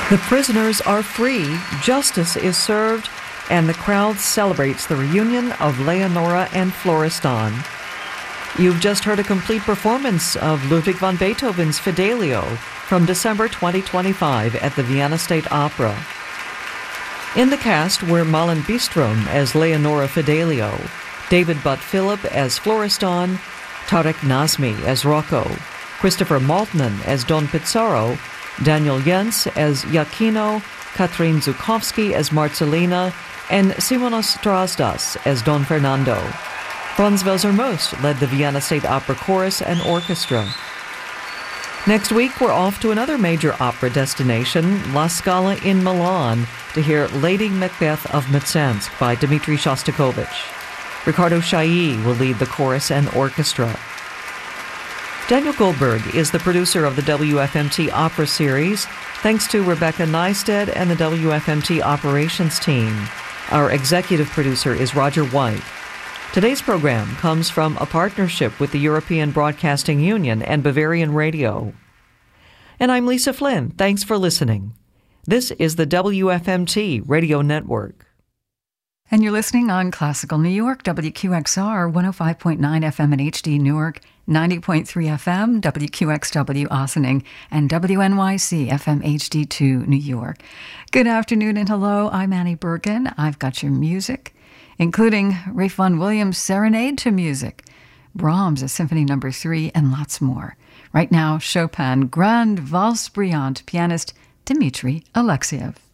The prisoners are free, justice is served, and the crowd celebrates the reunion of Leonora and Florestan. You've just heard a complete performance of Ludwig van Beethoven's Fidelio from December 2025 at the Vienna State Opera. In the cast were Malin Bistrom as Leonora Fidelio, David Butt Phillip as Florestan, Tarek Nazmi as Rocco, Christopher Maltman as Don Pizarro, Daniel Jens as Iachino, Katrin Zukovsky as Marcelina, and Simonos Drasdas as Don Fernando. Franz Welser Most led the Vienna State Opera Chorus and Orchestra. Next week, we're off to another major opera destination, La Scala in Milan, to hear Lady Macbeth of Mtsensk by Dmitri Shostakovich. Ricardo Chailly will lead the chorus and orchestra. Daniel Goldberg is the producer of the WFMT Opera Series, thanks to Rebecca Neisted and the WFMT Operations team. Our executive producer is Roger White. Today's program comes from a partnership with the European Broadcasting Union and Bavarian Radio. And I'm Lisa Flynn. Thanks for listening. This is the WFMT Radio Network. And you're listening on Classical New York, WQXR, 105.9 FM in HD Newark, 90.3 FM, WQXW Ossining, and WNYC FM HD2 New York. Good afternoon and hello, I'm Annie Bergen. I've got your music, including Ralph Vaughan Williams' Serenade to Music, Brahms' Symphony No. 3, and lots more. Right now, Chopin, Grande Valse Brillante, pianist Dmitri Alexiev.